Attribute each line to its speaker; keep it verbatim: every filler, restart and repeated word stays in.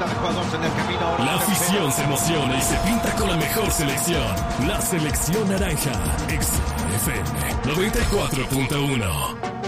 Speaker 1: cuenta de jugadores en el camino.
Speaker 2: La afición se emociona y se pinta con la mejor selección. La selección naranja. X F M noventa y cuatro punto uno.